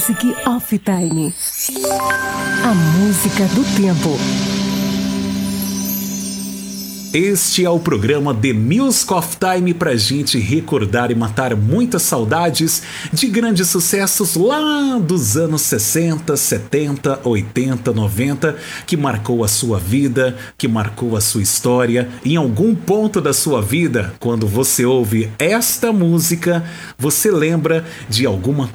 Music Off Time. A música do tempo. Este é o programa The Music of Time pra gente recordar e matar muitas saudades de grandes sucessos lá dos anos 60, 70, 80, 90, que marcou a sua vida, que marcou a sua história. Em algum ponto da sua vida, quando você ouve esta música, você lembra de alguma